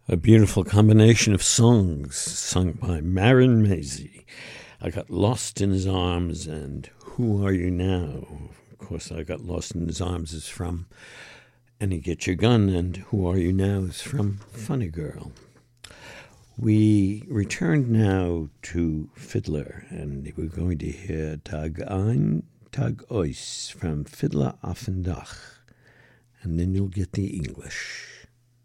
A beautiful combination of songs sung by Marin Mazey. I Got Lost in His Arms and Who Are You Now? Of course, I Got Lost in His Arms is from Annie Get Your Gun, and Who Are You Now is from Funny Girl. We returned now to Fiddler, and we're going to hear Tag ein, Tag aus from Fiddler auf dem Dach, and then you'll get the English.